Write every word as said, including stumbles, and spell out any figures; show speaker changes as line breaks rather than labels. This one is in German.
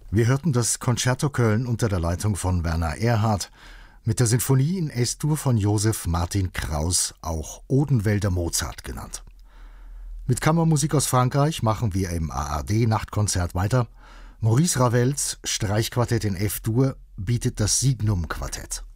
Wir hörten das Concerto Köln unter der Leitung von Werner Erhardt mit der Sinfonie in Es-Dur von Joseph Martin Kraus, auch Odenwälder Mozart genannt. Mit Kammermusik aus Frankreich machen wir im A R D-Nachtkonzert weiter. Maurice Ravels Streichquartett in F-Dur bietet das Signum-Quartett.